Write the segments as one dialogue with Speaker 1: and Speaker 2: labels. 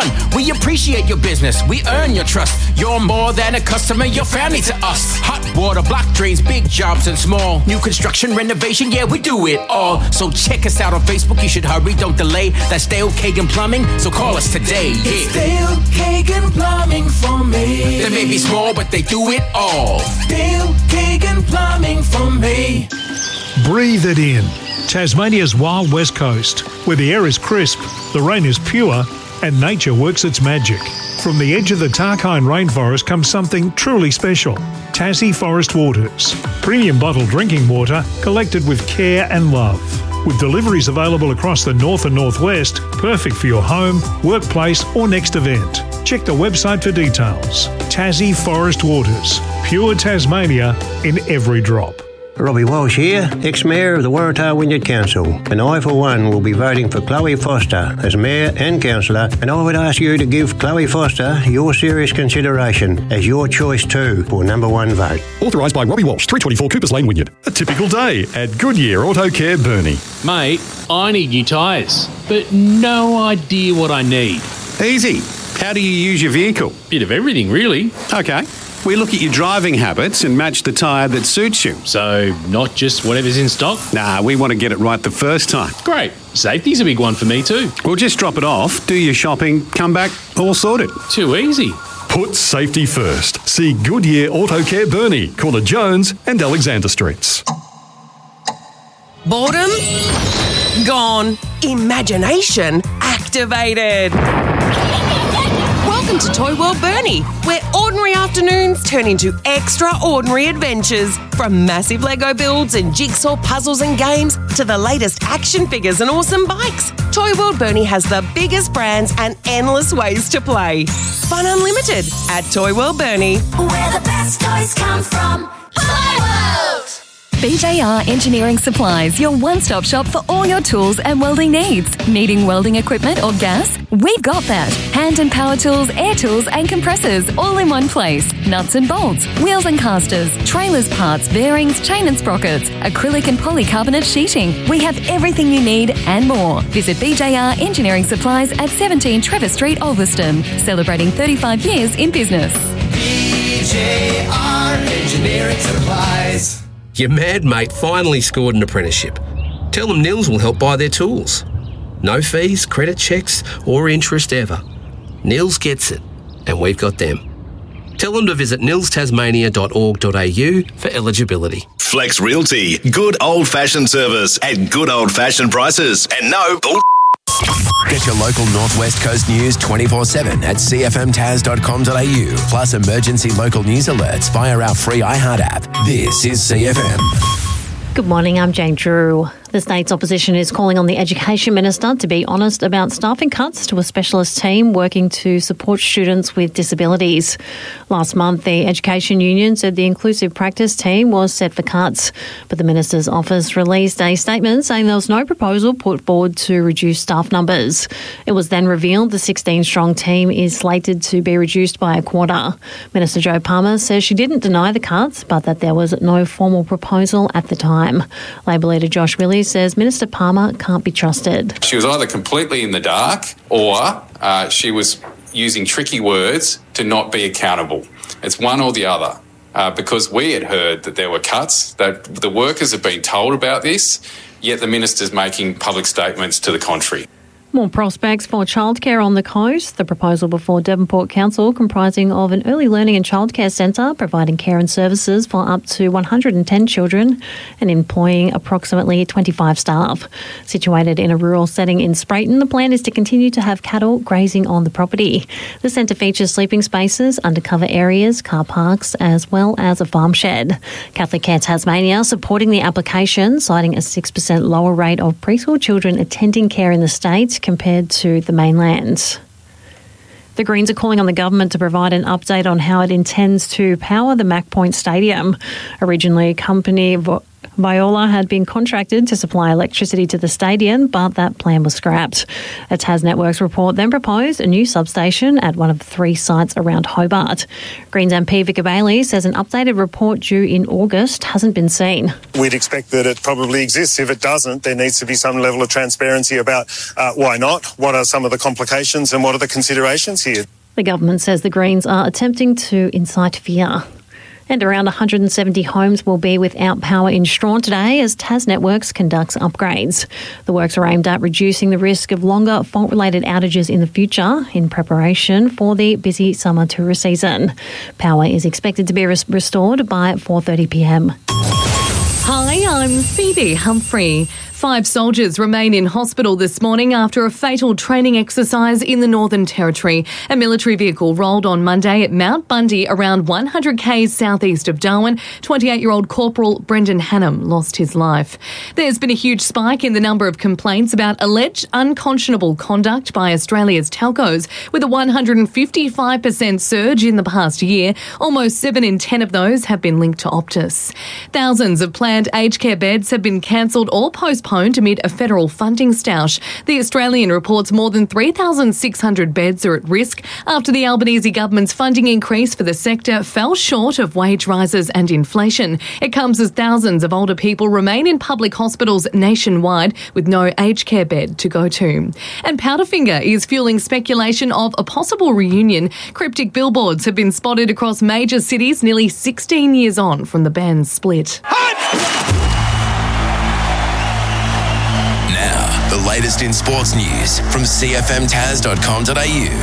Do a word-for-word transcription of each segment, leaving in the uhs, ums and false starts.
Speaker 1: one. We appreciate your business. We earn your trust. You're more than a customer. You're family to us. Hot water, block drains, big jobs and small. New construction, renovation, yeah, we do it all. So check us out on Facebook. You should hurry, don't delay. That's Dale Kagan Plumbing, so call us today. Yeah.
Speaker 2: It's Dale Kagan Plumbing for me.
Speaker 1: They may be small, but they do it all.
Speaker 2: Dale Kagan Plumbing for me.
Speaker 3: Breathe it in. Tasmania's wild west coast, where the air is crisp, the rain is pure, and nature works its magic. From the edge of the Tarkine rainforest comes something truly special. Tassie Forest Waters. Premium bottled drinking water collected with care and love. With deliveries available across the north and northwest, perfect for your home, workplace or next event. Check the website for details. Tassie Forest Waters. Pure Tasmania in every drop.
Speaker 4: Robbie Walsh here, ex-mayor of the Waratah Wynyard Council, and I for one will be voting for Chloe Foster as mayor and councillor, and I would ask you to give Chloe Foster your serious consideration as your choice too for number one vote.
Speaker 5: Authorised by Robbie Walsh, three twenty-four Coopers Lane, Wynyard. A typical day at Goodyear Auto Care, Burnie.
Speaker 6: Mate, I need new tyres, but no idea what I need.
Speaker 7: Easy. How do you use your vehicle?
Speaker 6: Bit of everything, really.
Speaker 7: Okay. We look at your driving habits and match the tyre that suits you.
Speaker 6: So, not just whatever's in stock?
Speaker 7: Nah, we want to get it right the first time.
Speaker 6: Great. Safety's a big one for me too.
Speaker 7: We'll just drop it off, do your shopping, come back, all sorted.
Speaker 6: Too easy.
Speaker 5: Put safety first. See Goodyear Auto Care, Burnie, corner Jones and Alexander Streets.
Speaker 8: Boredom? Gone. Imagination activated. Welcome to Toy World Burnie, where ordinary afternoons turn into extraordinary adventures. From massive Lego builds and jigsaw puzzles and games to the latest action figures and awesome bikes, Toy World Burnie has the biggest brands and endless ways to play. Fun unlimited at Toy World Burnie.
Speaker 9: Where the best toys come from. Toy World!
Speaker 10: B J R Engineering Supplies, your one-stop shop for all your tools and welding needs. Needing welding equipment or gas? We've got that. Hand and power tools, air tools and compressors all in one place. Nuts and bolts, wheels and casters, trailers parts, bearings, chain and sprockets, acrylic and polycarbonate sheeting. We have everything you need and more. Visit B J R Engineering Supplies at seventeen Trevor Street, Ulverston, celebrating thirty-five years in business.
Speaker 2: B J R Engineering Supplies.
Speaker 11: Your mad mate finally scored an apprenticeship. Tell them Nils will help buy their tools. No fees, credit checks, or interest ever. Nils gets it, and we've got them. Tell them to visit nils tasmania dot org dot a u for eligibility.
Speaker 12: Flex Realty, good old-fashioned service at good old-fashioned prices, and no bull.
Speaker 13: Get your local Northwest Coast news twenty-four seven at c f m tas dot com dot a u, plus emergency local news alerts via our free iHeart app. This is C F M.
Speaker 14: Good morning, I'm Jane Drew. The state's opposition is calling on the Education Minister to be honest about staffing cuts to a specialist team working to support students with disabilities. Last month, the Education Union said the inclusive practice team was set for cuts, but the Minister's office released a statement saying there was no proposal put forward to reduce staff numbers. It was then revealed the sixteen-strong team is slated to be reduced by a quarter. Minister Jo Palmer says she didn't deny the cuts, but that there was no formal proposal at the time. Labor leader Josh Willie says Minister Palmer can't be trusted.
Speaker 15: She was either completely in the dark or uh, she was using tricky words to not be accountable. It's one or the other. Uh, because we had heard that there were cuts, that the workers have been told about this, yet the minister's making public statements to the contrary.
Speaker 14: More prospects for childcare on the coast. The proposal before Devonport Council, comprising of an early learning and childcare centre providing care and services for up to one hundred ten children and employing approximately twenty-five staff. Situated in a rural setting in Sprayton, the plan is to continue to have cattle grazing on the property. The centre features sleeping spaces, undercover areas, car parks, as well as a farm shed. Catholic Care Tasmania supporting the application, citing a six percent lower rate of preschool children attending care in the state compared to the mainland. The Greens are calling on the government to provide an update on how it intends to power the Mac Point Stadium. Originally, company Viola had been contracted to supply electricity to the stadium, but that plan was scrapped. A Tas Networks report then proposed a new substation at one of the three sites around Hobart. Greens M P Vicar Bailey says an updated report due in August hasn't been seen.
Speaker 16: We'd expect that it probably exists. If it doesn't, there needs to be some level of transparency about uh, why not, what are some of the complications and what are the considerations here.
Speaker 14: The government says the Greens are attempting to incite fear. And around one hundred seventy homes will be without power in Strawn today as Tas Networks conducts upgrades. The works are aimed at reducing the risk of longer fault-related outages in the future in preparation for the busy summer tourist season. Power is expected to be res- restored by four thirty p m.
Speaker 17: Hi, I'm Phoebe Humphrey. Five soldiers remain in hospital this morning after a fatal training exercise in the Northern Territory. A military vehicle rolled on Monday at Mount Bundy, around one hundred k's southeast of Darwin. twenty-eight-year-old Corporal Brendan Hannum lost his life. There's been a huge spike in the number of complaints about alleged unconscionable conduct by Australia's telcos, with a one hundred fifty-five percent surge in the past year. Almost seven in ten of those have been linked to Optus. Thousands of planned aged care beds have been cancelled or postponed amid a federal funding stoush. The Australian reports more than three thousand six hundred beds are at risk after the Albanese government's funding increase for the sector fell short of wage rises and inflation. It comes as thousands of older people remain in public hospitals nationwide with no aged care bed to go to. And Powderfinger is fueling speculation of a possible reunion. Cryptic billboards have been spotted across major cities nearly sixteen years on from the band's split.
Speaker 13: The latest in sports news from c f m tas dot com dot a u.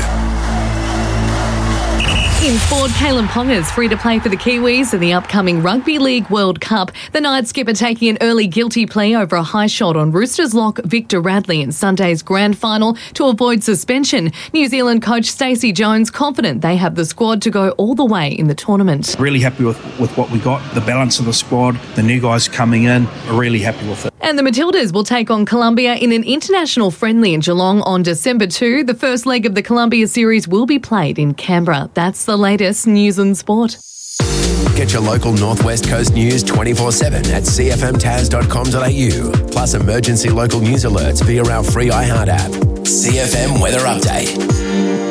Speaker 17: In sport, Kalen Ponga's free to play for the Kiwis in the upcoming Rugby League World Cup. The Knights skipper taking an early guilty plea over a high shot on Roosters lock Victor Radley in Sunday's grand final to avoid suspension. New Zealand coach Stacey Jones confident they have the squad to go all the way in the tournament.
Speaker 18: Really happy with, with what we got, the balance of the squad, the new guys coming in, really happy with it.
Speaker 17: And the Matildas will take on Colombia in an international friendly in Geelong on December second. The first leg of the Colombia series will be played in Canberra. That's the latest news and sport.
Speaker 13: Get your local North West Coast news twenty-four seven at c f m tas dot com dot a u. Plus emergency local news alerts via our free iHeart app. C F M Weather Update.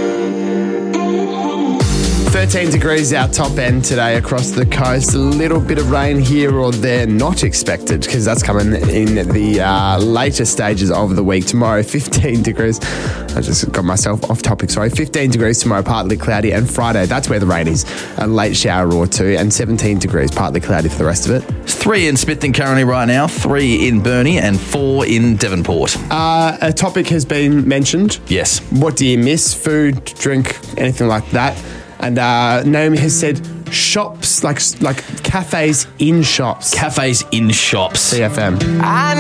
Speaker 19: thirteen degrees our top end today across the coast. A little bit of rain here or there not expected because that's coming in the uh, later stages of the week. Tomorrow, fifteen degrees. I just got myself off topic, sorry. fifteen degrees tomorrow, partly cloudy. And Friday, that's where the rain is. A late shower or two. And seventeen degrees, partly cloudy for the rest of it.
Speaker 20: It's three in Smithton currently right now, three in Burnie and four in Devonport.
Speaker 19: Uh, a topic has been mentioned.
Speaker 20: Yes.
Speaker 19: What do you miss? Food, drink, anything like that? And uh, Naomi has said shops, like like cafes in shops.
Speaker 20: Cafes in shops.
Speaker 19: C F M.
Speaker 2: I